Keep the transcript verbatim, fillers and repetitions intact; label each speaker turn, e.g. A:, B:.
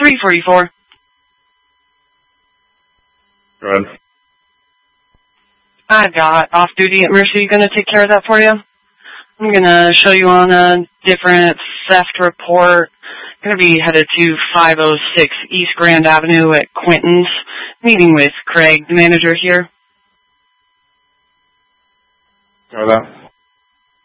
A: three forty-four.
B: Go ahead.
A: I've got off-duty at Mercy. Going to take care of that for you. I'm going to show you on a different theft report. Going to be headed to five oh six East Grand Avenue at Quinton's. Meeting with Craig, the manager here.
B: Go ahead.